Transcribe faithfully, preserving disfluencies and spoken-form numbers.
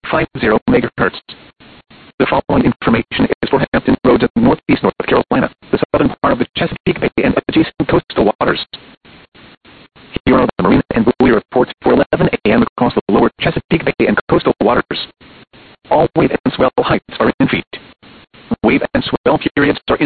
fifty megahertz. The following information is for Hampton Roads in northeast North Carolina, the southern part of the Chesapeake Bay and adjacent coastal waters. Here are the marine and buoy reports for eleven a m across the lower Chesapeake Bay and coastal waters. All wave